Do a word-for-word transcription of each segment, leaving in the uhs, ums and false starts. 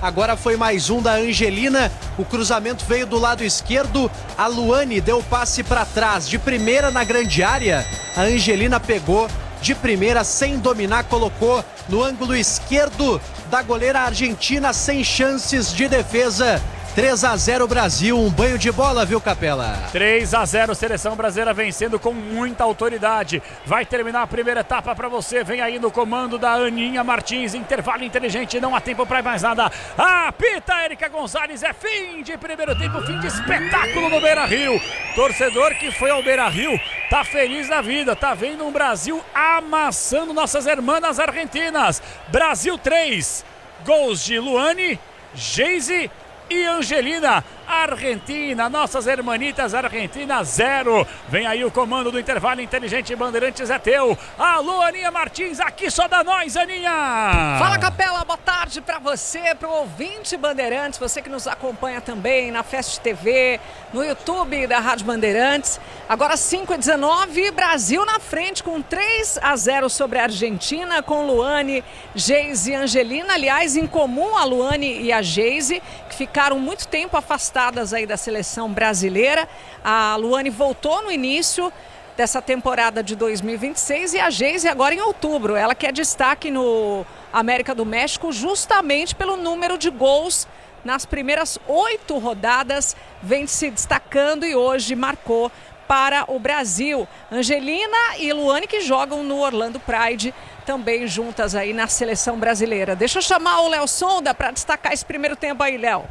Agora foi mais um da Angelina. O cruzamento veio do lado esquerdo. A Luane deu o passe para trás. De primeira na grande área. A Angelina pegou de primeira, sem dominar, colocou no ângulo esquerdo da goleira argentina, sem chances de defesa. três a zero Brasil, um banho de bola, viu, Capela? três a zero, seleção brasileira vencendo com muita autoridade. Vai terminar a primeira etapa para você. Vem aí no comando da Aninha Martins. Intervalo inteligente, não há tempo para mais nada. Apita Érica Gonzalez, é fim de primeiro tempo, fim de espetáculo no Beira-Rio. Torcedor que foi ao Beira-Rio tá feliz da vida, tá vendo um Brasil amassando nossas irmãs argentinas. Brasil três, gols de Luane, Geise e Angelina. Argentina, nossas hermanitas Argentina, zero. Vem aí o comando do intervalo inteligente. Bandeirantes é teu. Alô, Aninha Martins, aqui só dá nós, Aninha. Fala, Capela, boa tarde pra você, pro ouvinte Bandeirantes, você que nos acompanha também na Fest T V, no YouTube da Rádio Bandeirantes. Agora cinco e dezenove, Brasil na frente com três a zero sobre a Argentina, com Luane, Geise e Angelina. Aliás, em comum a Luane e a Geise, que ficaram muito tempo afastadas aí da seleção brasileira. A Luane voltou no início dessa temporada de dois mil e vinte e seis e a Geise agora em outubro. Ela que é destaque no América do México justamente pelo número de gols nas primeiras oito rodadas, vem se destacando e hoje marcou para o Brasil. Angelina e Luane que jogam no Orlando Pride, também juntas aí na seleção brasileira. Deixa eu chamar o Léo Sonda para destacar esse primeiro tempo aí, Léo.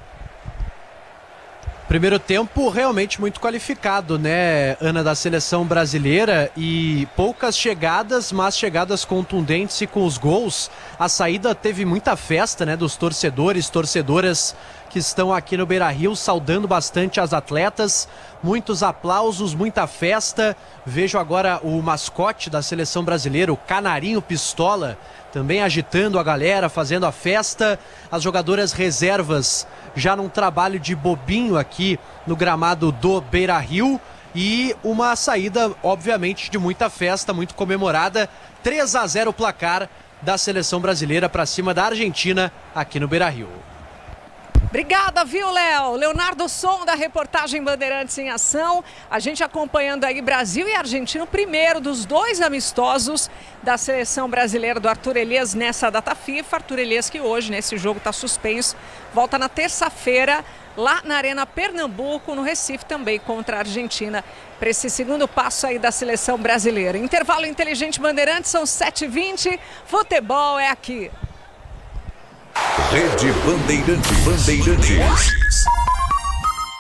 Primeiro tempo realmente muito qualificado, né, Ana, da seleção brasileira, e poucas chegadas, mas chegadas contundentes e com os gols. A saída teve muita festa, né, dos torcedores, torcedoras que estão aqui no Beira-Rio saudando bastante as atletas. Muitos aplausos, muita festa. Vejo agora o mascote da seleção brasileira, o Canarinho Pistola, também agitando a galera, fazendo a festa. As jogadoras reservas já num trabalho de bobinho aqui no gramado do Beira-Rio. E uma saída, obviamente, de muita festa, muito comemorada. três a zero o placar da seleção brasileira para cima da Argentina aqui no Beira-Rio. Obrigada, viu, Léo? Leonardo Som, da reportagem Bandeirantes em Ação. A gente acompanhando aí Brasil e Argentina, o primeiro dos dois amistosos da seleção brasileira do Arthur Elias nessa data FIFA. Arthur Elias que hoje, nesse jogo, está suspenso. Volta na terça-feira, lá na Arena Pernambuco, no Recife também, contra a Argentina, para esse segundo passo aí da seleção brasileira. Intervalo inteligente Bandeirantes, são sete e vinte. Futebol é aqui. Rede Bandeirantes. Bandeirantes.